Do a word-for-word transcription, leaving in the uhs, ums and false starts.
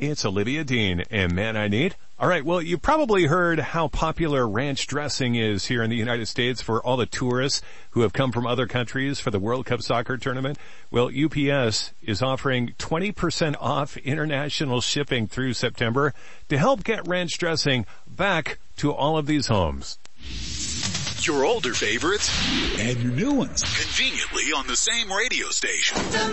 It's Olivia Dean and Man I Need. All right, well, you probably heard how popular ranch dressing is here in the United States for all the tourists who have come from other countries for the World Cup soccer tournament. Well, U P S is offering twenty percent off international shipping through September to help get ranch dressing back to all of these homes. Your older favorites and your new ones conveniently on the same radio station.